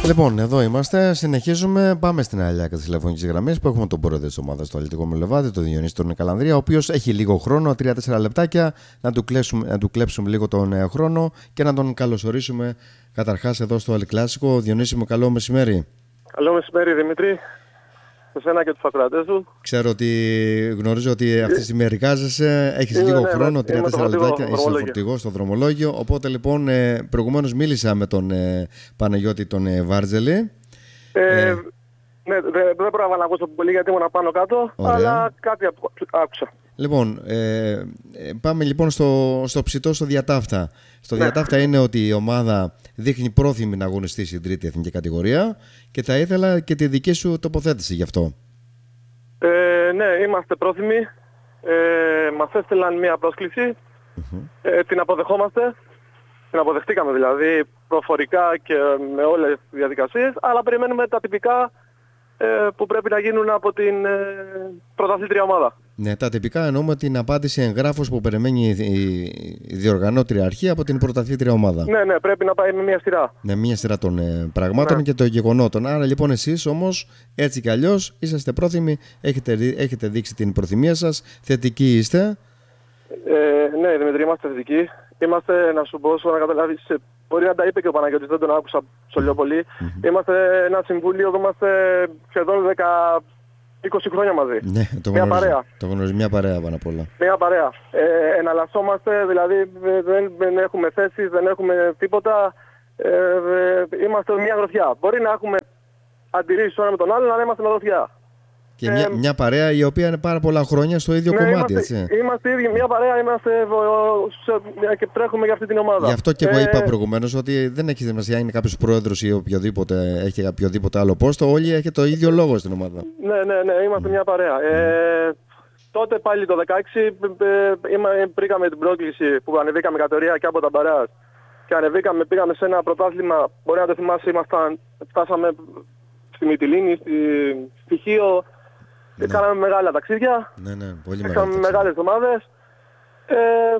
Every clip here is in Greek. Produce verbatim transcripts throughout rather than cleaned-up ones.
Λοιπόν, εδώ είμαστε. Συνεχίζουμε. Πάμε στην Αλιάκα τη τηλεφωνική γραμμή που έχουμε τον πρόεδρο τη ομάδα του Αθλητικού Μελεβάδη, τον Διονύση τον Καλανδρία, ο οποίο έχει λίγο χρόνο, τρία τέσσερα λεπτάκια, να του, κλέψουμε, να του κλέψουμε λίγο τον ε, χρόνο και να τον καλωσορίσουμε καταρχάς εδώ στο Αλικλάσικο. Διονύση μου, καλό μεσημέρι. Καλό μεσημέρι, Δημήτρη. Σε σένα και τους ακροατές σου. Ξέρω ότι γνωρίζω ότι αυτή τη στιγμή εργάζεσαι, έχεις Είναι, λίγο ναι, χρόνο, τρία τέσσερα λεπτάκια, είσαι φορτηγό φορτηγό στο δρομολόγιο. Οπότε λοιπόν, ε, προηγουμένως μίλησα με τον ε, Παναγιώτη τον ε, Βάρτζελη. Ε, ε, ναι, δεν δε πρόλαβα να ακούσω πολύ γιατί ήμουν πάνω κάτω, ωραία. Αλλά κάτι άκουσα. Λοιπόν, ε, ε, πάμε λοιπόν στο, στο ψητό, στο διατάφτα. Στο ναι. διατάφτα είναι ότι η ομάδα δείχνει πρόθυμη να αγωνιστεί στην τρίτη εθνική κατηγορία και θα ήθελα και τη δική σου τοποθέτηση γι' αυτό. Ε, ναι, είμαστε πρόθυμοι. Ε, μας έστειλαν μια πρόσκληση. Mm-hmm. Ε, την αποδεχόμαστε. Την αποδεχτήκαμε δηλαδή προφορικά και με όλες τις διαδικασίες, αλλά περιμένουμε τα τυπικά ε, που πρέπει να γίνουν από την ε, πρωταθλήτρια ομάδα. Ναι, τα τυπικά εννοούμε την απάντηση εγγράφος που περιμένει η διοργανώτρια αρχή από την πρωταθλήτρια ομάδα. Ναι, ναι, πρέπει να πάει με μια σειρά. Ναι, μια σειρά των ε, πραγμάτων ναι. και των γεγονότων. Άρα λοιπόν εσείς όμως έτσι κι αλλιώς είσαστε πρόθυμοι, έχετε, έχετε δείξει την προθυμία σας, θετικοί είστε. Ε, ναι, Δημήτρη, είμαστε θετικοί. Είμαστε, να σου πω, να καταλάβεις, μπορεί να τα είπε και ο Παναγιώτης, δεν τον άκουσα ψωλιό πολύ. Mm-hmm. Είμαστε ένα συμβούλιο, είμαστε σχεδόν δέκα είκοσι χρόνια μαζί. Ναι, το μια γνωρίζω, παρέα. Το γνωρίζω, μια παρέα πάνω απ' όλα. Μια παρέα. Ε, εναλλασσόμαστε, δηλαδή δεν, δεν έχουμε θέσεις, δεν έχουμε τίποτα. Ε, ε, είμαστε μια γροθιά. Μπορεί να έχουμε αντιρρήσεις ένα με τον άλλον, αλλά είμαστε μια γροθιά. Και ε, μια, μια παρέα η οποία είναι πάρα πολλά χρόνια στο ίδιο ναι, κομμάτι, είμαστε, έτσι. Είμαστε ίδιοι, μια παρέα, είμαστε και τρέχουμε για αυτή την ομάδα. Γι' αυτό και εγώ ε, είπα προηγουμένως ότι δεν έχει σημασία είναι κάποιος πρόεδρος ή οποιοδήποτε, έχει οποιοδήποτε άλλο πόστο, όλοι έχετε το ίδιο λόγο στην ομάδα. Ναι, ναι, ναι, είμαστε mm. μια παρέα. Mm. Ε, τότε πάλι το δεκαέξι ε, βρήκαμε την πρόκληση που ανεβήκαμε κατηγορία και από τα μπαράζ και ανεβήκαμε, πήγαμε σε ένα πρωτάθλημα, μπορεί να το θυμάσαι, ήμασταν, φτάσαμε στη Μυτιλήνη, στη Στοιχείο. Ναι. Κάναμε μεγάλα ταξίδια, ναι, ναι, πολύ είχαμε μεγάλες ομάδες. Ε,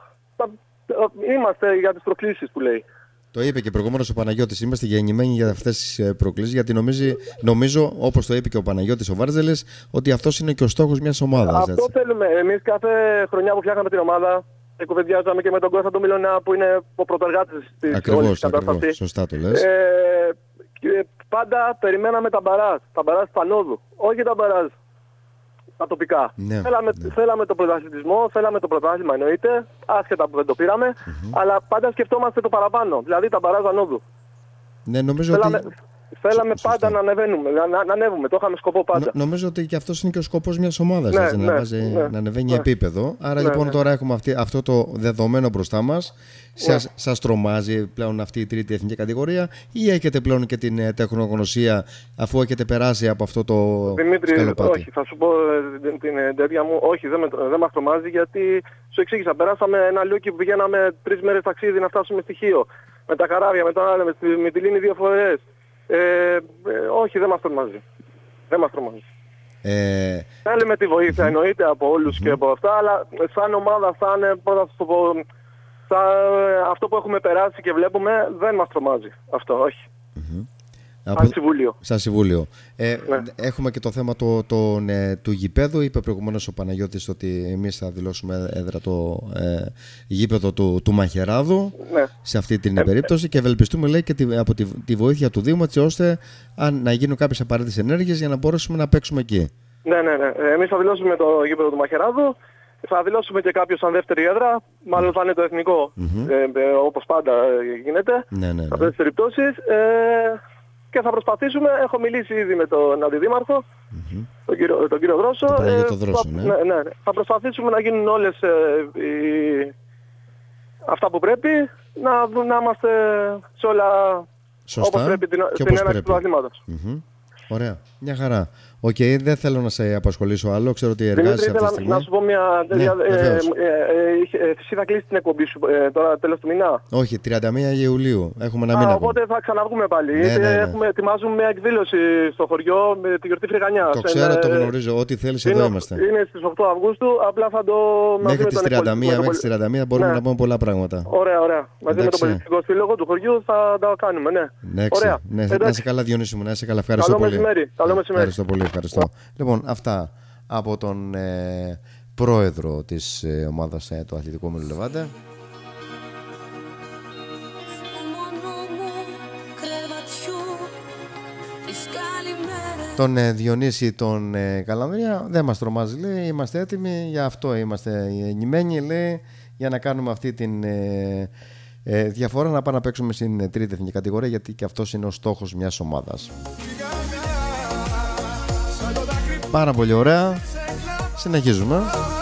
είμαστε για τις προκλήσεις που λέει. Το είπε και προηγούμενος ο Παναγιώτης, είμαστε γεννημένοι για αυτές τις προκλήσεις, γιατί νομίζει, νομίζω, όπως το είπε και ο Παναγιώτης ο Βάρτζελης, ότι αυτός είναι και ο στόχος μιας ομάδας. Αυτό έτσι. θέλουμε. Εμείς κάθε χρονιά που φτιάχναμε την ομάδα, κουβεντιάζαμε και με τον Κώστα τον Μιλωνά που είναι ο πρωτοεργάτης της ακριβώς, ακριβώς, σωστά το λες. Ε, και πάντα περιμέναμε τα μπαράζ, τα μπαράζ Πανόδου, όχι τα μπαράζ τα τοπικά. Ναι, θέλαμε, ναι. θέλαμε το πρωταθλητισμό, θέλαμε το πρωτάθλημα εννοείται, άσχετα που δεν το πήραμε, mm-hmm. αλλά πάντα σκεφτόμαστε το παραπάνω, δηλαδή τα μπαράζ Ανόδου. Ναι, νομίζω θέλαμε, ότι... θέλαμε Σωστά. πάντα να ανεβαίνουμε, να, να, να ανέβουμε, το είχαμε σκοπό πάντα. Νο, νομίζω ότι και αυτός είναι και ο σκοπός μιας ομάδας, ναι, έτσι, ναι, να, βάζει, ναι, να ανεβαίνει ναι. επίπεδο. Άρα ναι, λοιπόν ναι. τώρα έχουμε αυτή, αυτό το δεδομένο μπροστά μας. Ναι. Σας, σας τρομάζει πλέον αυτή η τρίτη εθνική κατηγορία ή έχετε πλέον και την τεχνογνωσία αφού έχετε περάσει από αυτό το Δημήτρη, σκαλοπάτι? όχι, θα σου πω την, την τέτοια μου, όχι, δεν, με, δεν μας τρομάζει γιατί σου εξήγησα, περάσαμε ένα λούκι που πηγαίναμε τρεις μέρες ταξίδι να φτάσουμε στοιχείο. Με τα καράβια, με τον άλλο, με τη Μυτιλήνη δύο φορές. Ε, ε, όχι, δεν μας τρομάζει. Δεν μας τρομάζει. Ε... Θέλουμε τη βοήθεια mm-hmm. εννοείται από όλους mm-hmm. και από αυτά, αλλά σαν ομάδα, σαν, πώς θα σου το πω, σαν αυτό που έχουμε περάσει και βλέπουμε δεν μας τρομάζει. Αυτό, όχι. Mm-hmm. Σαν από... συμβούλιο. Σαν συμβούλιο. Ε, ναι. Έχουμε και το θέμα το, το, ναι, του γηπέδου. Είπε προηγουμένως ο Παναγιώτης ότι εμείς θα δηλώσουμε έδρα το ε, γήπεδο του, του Μαχαιράδου ναι. σε αυτή την ε, περίπτωση και ευελπιστούμε λέει και τη, από τη, τη βοήθεια του Δήμου έτσι ώστε αν, να γίνουν κάποιες απαραίτητες ενέργειες για να μπορέσουμε να παίξουμε εκεί. Ναι, ναι, ναι. Εμείς θα δηλώσουμε το γήπεδο του Μαχαιράδου. Θα δηλώσουμε και κάποιο σαν δεύτερη έδρα. Μάλλον θα είναι το εθνικό. Mm-hmm. Ε, ε, όπως πάντα γίνεται. Ναι, ναι, ναι. Σε αυτές τις περιπτώσεις. Ε, και θα προσπαθήσουμε, έχω μιλήσει ήδη με τον Αντιδήμαρχο, mm-hmm. τον, κύριο, τον κύριο Δρόσο. Τον ε, Δρόσο, ναι. Ναι, ναι, ναι. Θα προσπαθήσουμε να γίνουν όλες ε, οι... αυτά που πρέπει, να, να είμαστε σε όλα. Σωστά. Όπως πρέπει την, και την έναρξη του αθλήματος. Mm-hmm. Ωραία. Μια χαρά. Οκ, okay, δεν θέλω να σε απασχολήσω άλλο. Ξέρω ότι εργάζεσαι αυτή τη στιγμή. Να σου πω μια τέτοια. Ναι, ε, ε, ε, εσύ θα κλείσει την εκπομπή σου ε, τώρα τέλος του μήνα. Όχι, τριάντα μία Ιουλίου. Έχουμε ένα Α, μήνα. Οπότε ακόμα. Θα ξαναβγούμε πάλι. Ναι, ναι, ναι. Έχουμε, ετοιμάζουμε μια εκδήλωση στο χωριό με τη γιορτή Φρυγανιάς. Το ξέρω, ε, το γνωρίζω. Ό,τι θέλεις εδώ είμαστε. Είναι στις οκτώ Αυγούστου. Απλά θα το. Μέχρι τις τριάντα μία, μέχρι τις τριάντα μία μπορούμε ναι. να πούμε πολλά πράγματα. Ωραία, ωραία. Μαζί με τον πολιτικό σύλλογο του χωριού θα τα κάνουμε, ναι. Ναι, ωραία. Ναι, να είσαι καλά, Διονύση μου, να είσαι καλά. Ευχαριστώ Καλό πολύ. Μεσημέρι. Καλό μεσημέρι. Ευχαριστώ πολύ, ευχαριστώ. Λοιπόν, αυτά από τον ε, πρόεδρο της ε, ομάδας ε, του Αθλητικού Όμιλου Λεβάντε. Τον ε, Διονύση τον ε, Καλανδρία. Δεν μας τρομάζει, λέει, είμαστε έτοιμοι, για αυτό είμαστε γεννημένοι, λέει, για να κάνουμε αυτή την ε, ε, διαφορά, να πάμε να παίξουμε στην ε, τρίτη εθνική κατηγορία, γιατί και αυτός είναι ο στόχος μιας ομάδας. Πάρα πολύ ωραία. Συνεχίζουμε.